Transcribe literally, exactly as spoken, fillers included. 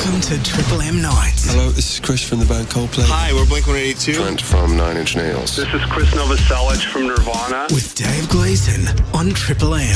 Welcome to Triple M Nights. Hello, this is Chris from the band Coldplay. Hi, we're Blink one eighty-two. Trent from Nine Inch Nails. This is Chris Novoselic from Nirvana. With Dave Gleason on Triple M.